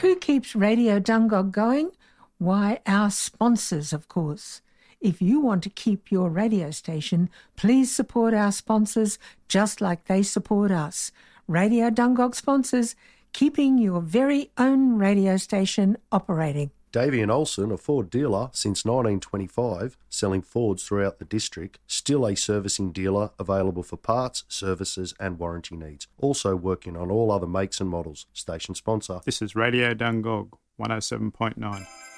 Who keeps Radio Dungog going? Why, our sponsors, of course. If you want to keep your radio station, please support our sponsors just like they support us. Radio Dungog sponsors, keeping your very own radio station operating. Davey and Olsen, a Ford dealer since 1925, selling Fords throughout the district, still a servicing dealer available for parts, services and warranty needs. Also working on all other makes and models. Station sponsor. This is Radio Dungog, 107.9.